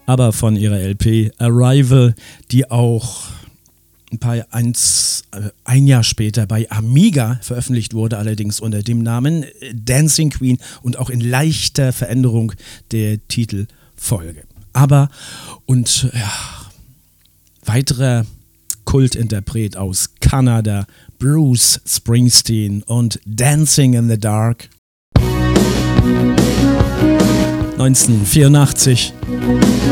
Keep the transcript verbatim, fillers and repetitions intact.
aber von ihrer L P Arrival, die auch ein paar eins, ein Jahr später bei Amiga veröffentlicht wurde, allerdings unter dem Namen Dancing Queen und auch in leichter Veränderung der Titelfolge. Aber und ja, weiterer Kultinterpret aus Kanada, Bruce Springsteen und Dancing in the Dark. neunzehnhundertvierundachtzig